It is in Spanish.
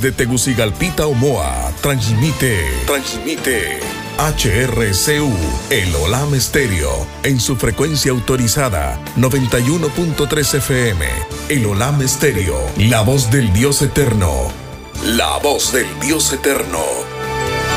Desde Tegucigalpita, Omoa, transmite HRCU, el Olam Estéreo, en su frecuencia autorizada, 91.3 FM. El Olam Estéreo, la voz del Dios eterno. La voz del Dios eterno.